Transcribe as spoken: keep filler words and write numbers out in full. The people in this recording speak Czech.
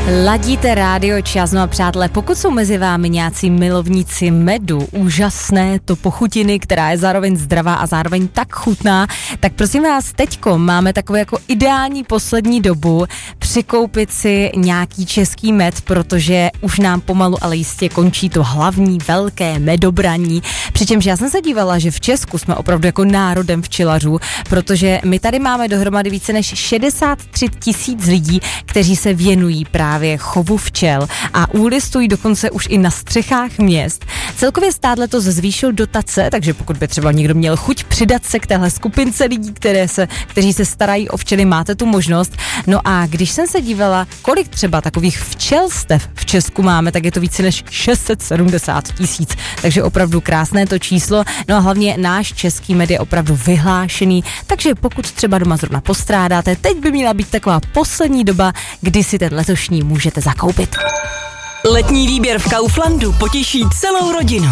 Ladíte rádio Čas, no a přátelé, pokud jsou mezi vámi nějací milovníci medu, úžasné to pochutiny, která je zároveň zdravá a zároveň tak chutná, tak prosím vás, teďko máme takovou jako ideální poslední dobu přikoupit si nějaký český med, protože už nám pomalu, ale jistě končí to hlavní velké medobraní. Přičemž já jsem se dívala, že v Česku jsme opravdu jako národem včelařů, protože my tady máme dohromady více než šedesát tři tisíc lidí, kteří se věnují právě chovu včel a úlistují dokonce už i na střechách měst. Celkově stát letos zvýšil dotace, takže pokud by třeba někdo měl chuť přidat se k téhle skupince lidí, které se, kteří se starají o včely, máte tu možnost. No a když jsem se dívala, kolik třeba takových včelstev v Česku máme, tak je to více než šest set sedmdesát tisíc, takže opravdu krásné to číslo. No a hlavně náš český med je opravdu vyhlášený, takže pokud třeba doma zrovna postrádáte, teď by měla být taková poslední doba, kdy si ten letošní můžete zakoupit. Letní výběr v Kauflandu potěší celou rodinu.